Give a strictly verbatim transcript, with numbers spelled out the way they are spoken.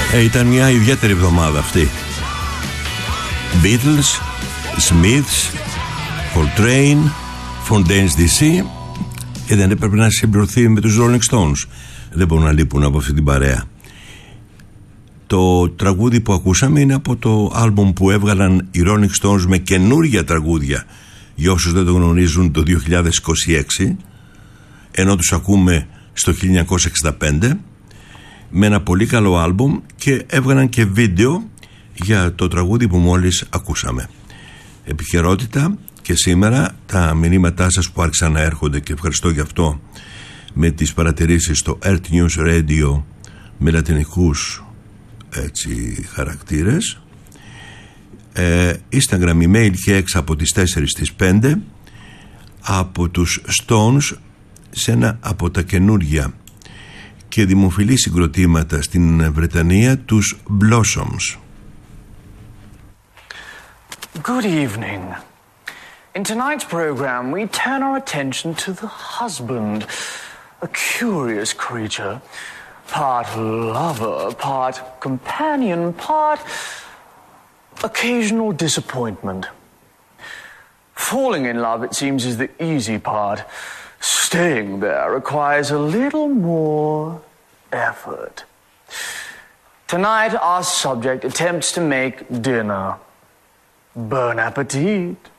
Ε, ήταν μια ιδιαίτερη εβδομάδα αυτή. Beatles, Smiths, Coltrane, Fontaines ντι σι, και δεν έπρεπε να συμπληρωθεί με τους Rolling Stones. Δεν μπορούν να λείπουν από αυτή την παρέα. Το τραγούδι που ακούσαμε είναι από το άλμπουμ που έβγαλαν οι Rolling Stones με καινούργια τραγούδια, για όσους δεν το γνωρίζουν, το δύο χιλιάδες είκοσι έξι, ενώ τους ακούμε στο χίλια εννιακόσια εξήντα πέντε, με ένα πολύ καλό άλμπουμ, και έβγαλαν και βίντεο για το τραγούδι που μόλις ακούσαμε. Επικαιρότητα και σήμερα τα μηνύματά σας που άρχισαν να έρχονται, και ευχαριστώ γι' αυτό, με τις παρατηρήσεις στο Earth News Radio με λατινικούς έτσι χαρακτήρες, ε, Instagram, email και έξω από τις τέσσερις στις πέντε, από τους Stones σε ένα από τα καινούργια και δημοφιλή συγκροτήματα στην Βρετανία, τους Blossoms. Good evening. In tonight's program we turn our attention to the husband, a curious creature, part lover, part companion, part occasional disappointment. Falling in love, it seems, is the easy part. Staying there requires a little more effort. Tonight, our subject attempts to make dinner. Bon appetit.